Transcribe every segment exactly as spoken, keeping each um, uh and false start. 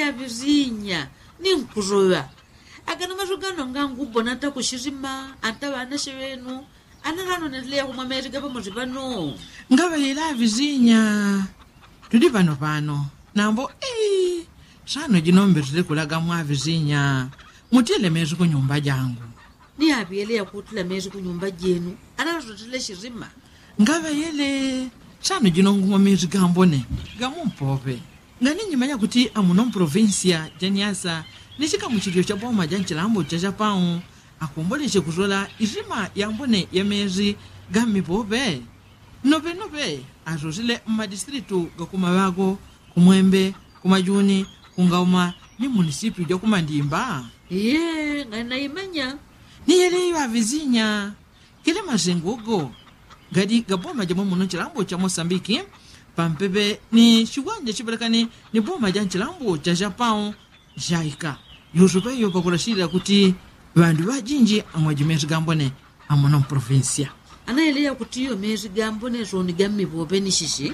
ya vizinya ni nkuroya akana mazugano ngangu bonata kushirima anta bana shevenu anarano nelea kuma America pa muzibano ngaba yela vizinya tudi pano pano nambo eh shano jinomberile kulaga mwa vizinya mutile mezi ku nyumba jangu ni abiele ya kutula mezi ku nyumba jenu anarotile shirima ngaba yele shano jinongu mwa mezi gambone gamumpope ngani nyimanya kuti amuno provincia janiasa nishika muchilio cha boma janchilambo cha Japão akomboleshe kuzola irima yambone ya mezi gamipope nope nope azozile madistritu gakumabago kumwembe kumajuni kungauma ni municipio ya kumandimba ye ngana imanya ni yele ya vizinya kile mazengogo gadi gaboma jamo muno chilambo cha Mosambiki pampebe ni shiwanja chibalakani ni boma ja chilambo cha Japão jaika yozupe yo pakulashira kuti bandu bajinji amwajimezi gambone amono provincia anaeleya kuti iyo mezi gambone zoni gamipope ni shishi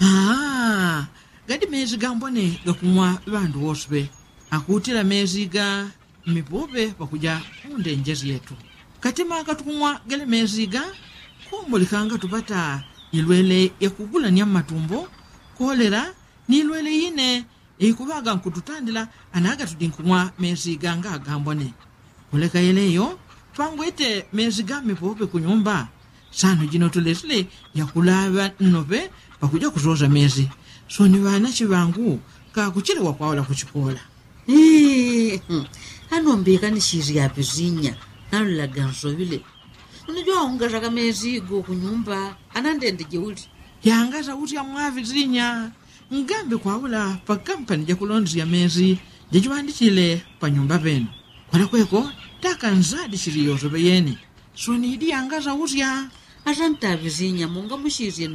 ah gadi mezi gambone gakumwa bandu woswe akutira mezi ga mipope pakuja mundenjezi yetu katima katukumwa gele mezi ga kumbulikanga tupata ilwele yakugula ni matumbo kolera ni ilwele yine ikubaga nkututandila anaga tudinkumwa mezi ganga gambone kuleka yeleyo twangwete mezi ga mipope kunyumba sano jino tulesile yakulaba nobe pakuja kuzoza mezi soni bana chibangu ka kuchilewa kwaola kuchikola eh anombeka ni shiri ya bizinya nalula ganso bile unajua ungaza kama mezi go kunyumba anandende jeuli yangaza uti ya mwavizinya ngambe kwaola pa kampani ja kulonzi ya mezi jejuandichile pa nyumba penu kwa kweko taka nzadi shiri yozo beyeni soni idi yangaza uti ya asanta bizinya munga mushiri